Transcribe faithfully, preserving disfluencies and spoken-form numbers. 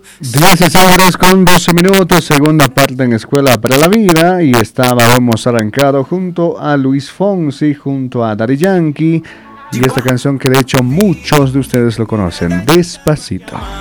dieciséis horas con doce minutos, segunda parte en Escuela para la Vida. Y estábamos arrancado junto a Luis Fonsi, junto a Daddy Yankee. Y esta canción que de hecho muchos de ustedes lo conocen, Despacito.